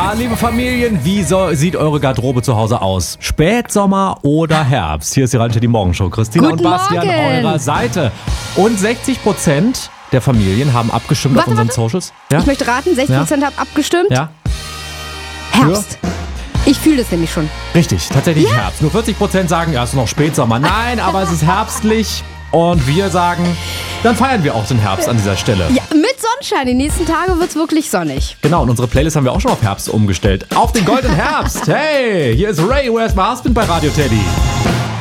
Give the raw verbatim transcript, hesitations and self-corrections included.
Ja, liebe Familien, wie so, sieht eure Garderobe zu Hause aus? Spätsommer oder Herbst? Hier ist die Randstadt, die Morgenshow. Christina Guten und Bastian Morgen. an eurer Seite. Und sechzig Prozent der Familien haben abgestimmt Warte, auf unseren warte. Socials. Ja? Ich möchte raten, sechzig Prozent haben abgestimmt. Ja, Herbst. Ich fühle das nämlich schon. richtig, tatsächlich Herbst. Nur vierzig Prozent sagen, ja, es ist noch Spätsommer. Nein, aber es ist herbstlich. Und wir sagen, dann feiern wir auch den Herbst an dieser Stelle. Ja, mit Sonnenschein. Die nächsten Tage wird es wirklich sonnig. Genau, und unsere Playlist haben wir auch schon auf Herbst umgestellt. Auf den goldenen Herbst. Hey, hier ist Ray, Where's My Husband bei Radio Teddy.